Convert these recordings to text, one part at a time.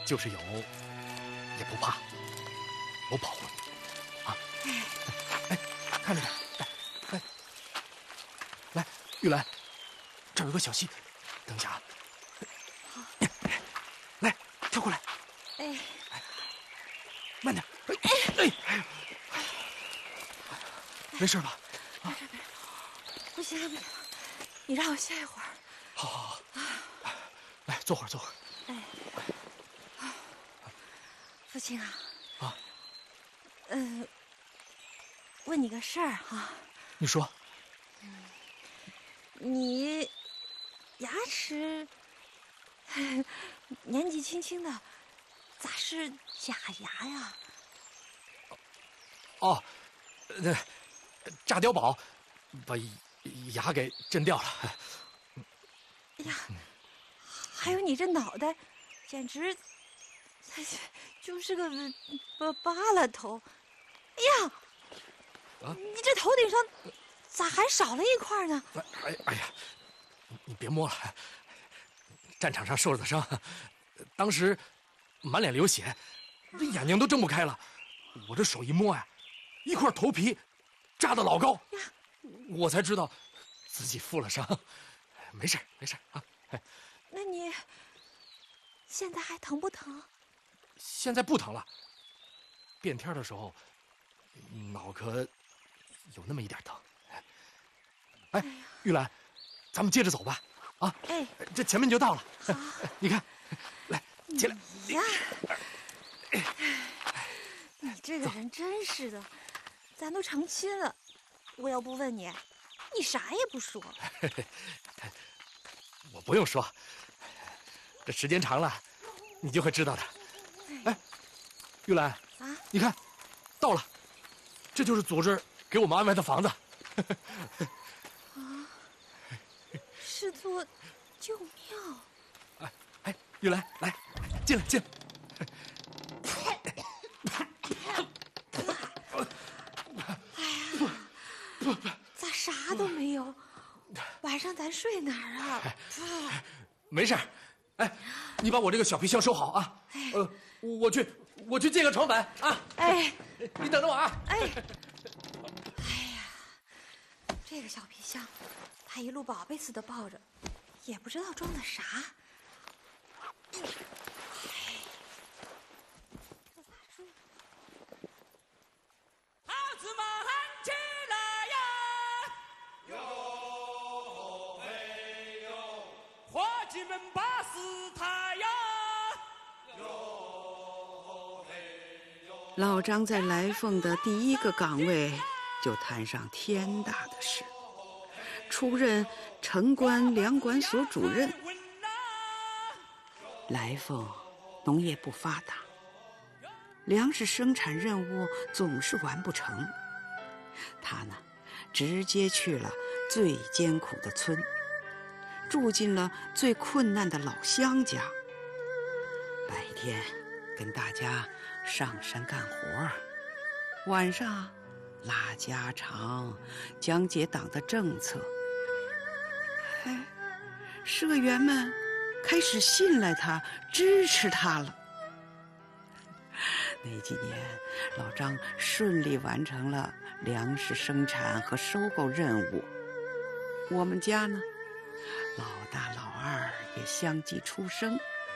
就是有，也不怕，我保护你，啊！哎，看着点，来，玉兰，这儿有个小溪，等一下啊。 好， 来，跳过来。 哎， 慢点。哎，没事吧？ 没事，不行了，你让我歇一会儿。 好，来，坐会儿。 哎，父亲啊。 啊。 问你个事儿哈。 你说。 你牙齿年纪轻轻的，咋是假牙呀？ 哦，炸碉堡把牙给震掉了。 哎呀，还有你这脑袋，简直就是个疤了头。哎呀，你这头顶上咋还少了一块呢？ 哎呀，你别摸了，战场上受了的伤，当时满脸流血，这眼睛都睁不开了。我这手一摸呀，一块头皮扎得老高，我才知道自己负了伤。没事啊。 那你现在还疼不疼？ 现在不疼了。变天的时候，脑壳有那么一点疼。哎，玉兰，咱们接着走吧。啊， 哎， 这前面就到了。 好， 你看，来，起来。 呀，你这个人真是的，咱都成亲了，我要不问你，你啥也不说。 我不用说，这时间长了，你就会知道的。哎，玉兰啊， 你看，到了，这就是组织给我们安排的房子。 啊，是座旧庙。 哎，玉兰，来，进来。 哎呀，咋啥都没有？晚上咱睡哪儿啊？ 没事。哎，你把我这个小皮箱收好啊。我去借个床板啊。 哎， 你等着我啊。 哎呀，这个小皮箱，他一路宝贝似的抱着，也不知道装的啥。 孩子们起来呀！哟嘿哟！伙计们把事抬呀！哟嘿哟！ 老张在来凤的第一个岗位就摊上天大的事，出任城关粮管所主任。来凤农业不发达，粮食生产任务总是完不成。他呢，直接去了最艰苦的村，住进了最困难的老乡家。白天跟大家上山干活，晚上拉家常，讲解党的政策。哎，社员们开始信赖他，支持他了。那几年，老张顺利完成了粮食生产和收购任务。我们家呢，老大老二也相继出生。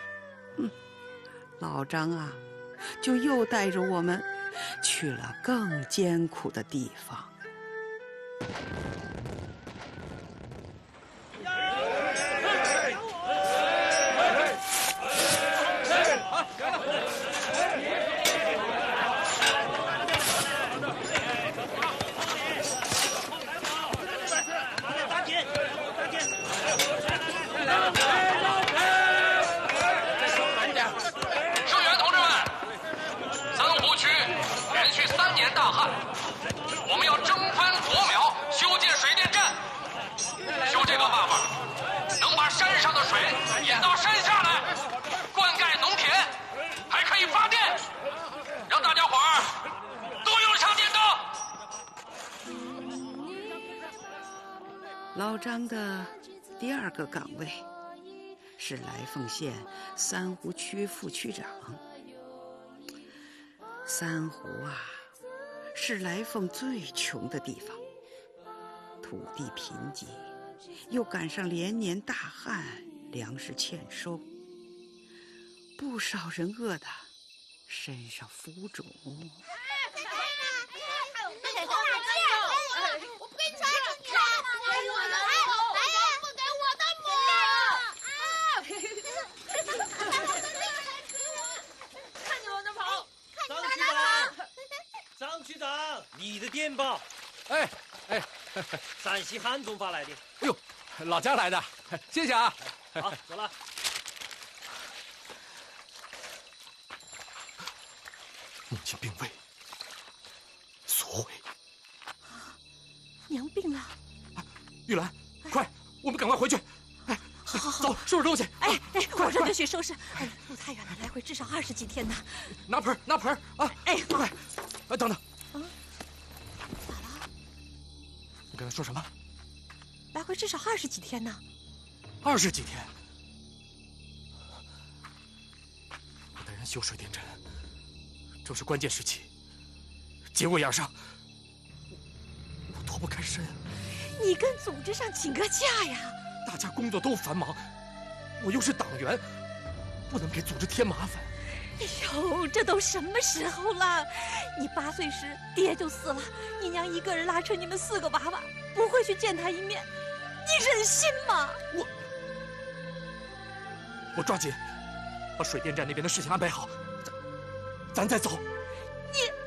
老张啊，就又带着我们去了更艰苦的地方。 我们要征翻国苗，修建水电站。修这个办法，能把山上的水引到山下来，灌溉农田，还可以发电，让大家伙儿都用上电灯。 老张的第二个岗位是来凤县三湖区副区长。三湖啊，是来凤最穷的地方，土地贫瘠，又赶上连年大旱，粮食欠收，不少人饿得身上浮肿。 我不给你穿你了！哎呦，不给我的母！ 看你往哪跑！ 张区长，你的电报。 哎， 陕西汉中发来的。 哎呦，老家来的，谢谢啊。 好，走了。 母亲病危，所谓。 娘病了。 玉兰，快，我们赶快回去。哎， 好， 走，收拾东西。 哎，我这就去收拾。哎，路太远了，来回至少20几天呢。 拿盆啊！ 哎， 快，等等。 咋了？ 你刚才说什么？ 来回至少20几天呢。 20几天。我带人修水电站，正是关键时期，节骨眼上，我脱不开身。 你跟组织上请个假呀！ 大家工作都繁忙，我又是党员，不能给组织添麻烦。 哎呦，这都什么时候了？你8岁时爹就死了，你娘一个人拉扯你们4个娃娃，不会去见他一面，你忍心吗？ 我抓紧把水电站那边的事情安排好，咱再走。 你